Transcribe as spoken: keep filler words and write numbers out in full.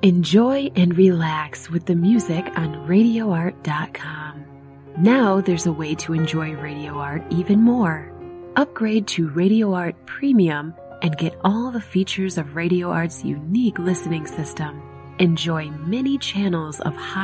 Enjoy and relax with the music on radio art dot com. Now there's a way to enjoy Radio Art even more. Upgrade to Radio Art Premium and get all the features of Radio Art's unique listening system. Enjoy many channels of high